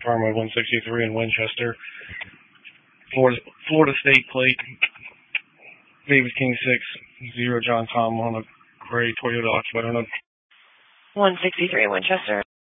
Farmway 163 in Winchester. Florida State plate. David King 6, 0 John Tom on a gray Toyota Oxford. 163 Winchester.